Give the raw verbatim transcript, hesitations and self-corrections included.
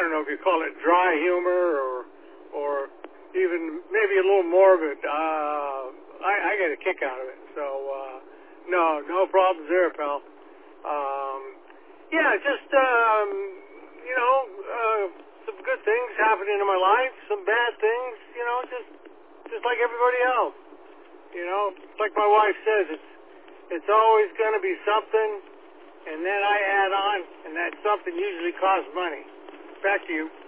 don't know if you call it dry humor or or even maybe a little morbid. Uh, I, I get a kick out of it. So, uh, no, no problems there, pal. Um, yeah, just, um, you know, uh, some good things happening in my life, some bad things, you know, just just like everybody else. You know, like my wife says, it's it's always going to be something, and then I add on, and that something usually costs money. Back to you.